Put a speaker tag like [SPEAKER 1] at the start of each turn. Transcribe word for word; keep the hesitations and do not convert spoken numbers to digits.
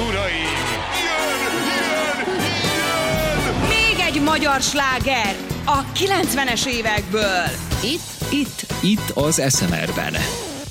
[SPEAKER 1] uraim! Jön, jön, jön!
[SPEAKER 2] Még egy magyar sláger a kilencvenes évekből.
[SPEAKER 3] Itt? Itt. Itt az es em er-ben.